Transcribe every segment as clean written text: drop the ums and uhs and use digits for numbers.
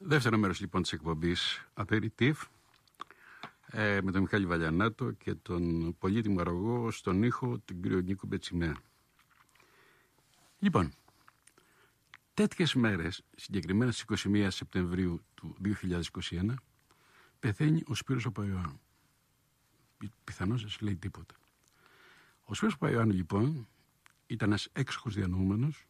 Δεύτερο μέρος λοιπόν της εκπομπής Aperitif με τον Μιχάλη Βαλιανάτο και τον πολύτιμο αρρωγό στον ήχο, τον κύριο Νίκο Μπετσιμέα. Λοιπόν, τέτοιες μέρες, συγκεκριμένα στις 21 Σεπτεμβρίου του 2021, πεθαίνει ο Σπύρος ο Παϊωάννου. Πιθανώς δεν σας λέει τίποτα. Ο Σπύρος ο Παϊωάννου λοιπόν ήταν ένας έξοχος διανοούμενος,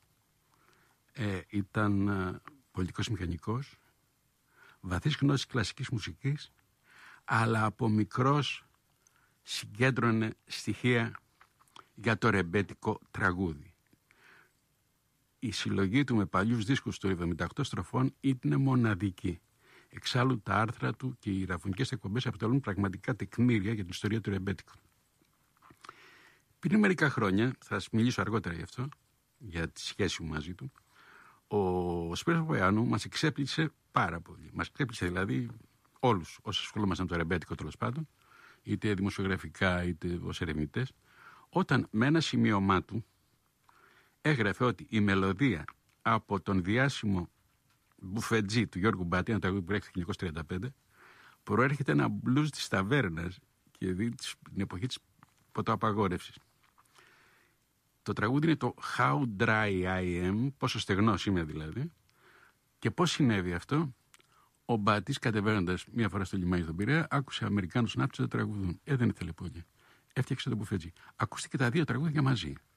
ήταν πολιτικός μηχανικός, βαθύς γνώσης κλασικής μουσικής, αλλά από μικρός συγκέντρωνε στοιχεία για το ρεμπέτικο τραγούδι. Η συλλογή του με παλιούς δίσκους των 78 στροφών ήταν μοναδική. Εξάλλου τα άρθρα του και οι ραδιοφωνικές εκπομπές αποτελούν πραγματικά τεκμήρια για την ιστορία του ρεμπέτικου. Πριν μερικά χρόνια, θα σας μιλήσω αργότερα γι' αυτό, για τη σχέση μου μαζί του, ο Σπύρος Παϊωάννου μας εξέπληξε πάρα πολύ. Μας εξέπληξε δηλαδή όλους όσοι ασχολούμασταν με το ρεμπέτικο τέλος πάντων, είτε δημοσιογραφικά είτε ως ερευνητές, όταν με ένα σημείωμά του έγραφε ότι η μελωδία από τον διάσημο μπουφετζή του Γιώργου Μπάτη, ένα τραγούδι που έρχεται το 1935, προέρχεται ένα μπλουζ της ταβέρνας και την εποχή της ποτοαπαγόρευσης. Το τραγούδι είναι το How Dry I Am, πόσο στεγνός είμαι δηλαδή. Και πώς συνέβη αυτό? Ο Μπάτης, κατεβαίνοντας μία φορά στο λιμάνι στον Πειραιά, άκουσε Αμερικάνους ναύτες να τραγουδούν. Δεν ήθελε πολύ. Έφτιαξε το μπουφετζή. Ακούστηκε τα δύο τραγούδια μαζί.